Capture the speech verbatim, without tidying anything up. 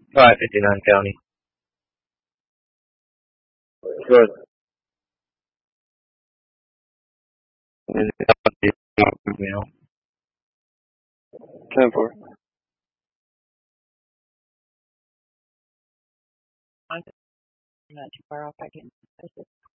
five fifty-nine County. Good. Email. ten four. I'm not too far off. I can.